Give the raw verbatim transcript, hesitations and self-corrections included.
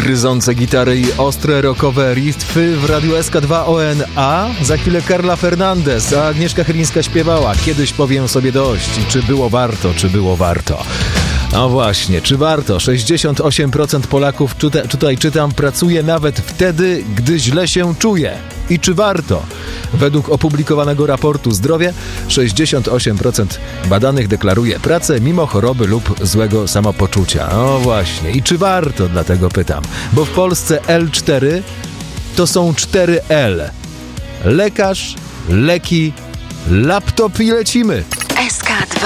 gryzące gitary i ostre rockowe riffy w Radiu S K dwa O N A. Za chwilę Carla Fernandez, a Agnieszka Chylińska śpiewała Kiedyś powiem sobie dość. Czy było warto, czy było warto? No właśnie, czy warto? sześćdziesiąt osiem procent Polaków, tutaj, tutaj czytam, pracuje nawet wtedy, gdy źle się czuje. I czy warto? Według opublikowanego raportu Zdrowie sześćdziesiąt osiem procent badanych deklaruje pracę mimo choroby lub złego samopoczucia. No właśnie, i czy warto? Dlatego pytam. Bo w Polsce L cztery to są cztery L. Lekarz, leki, laptop i lecimy. S K dwa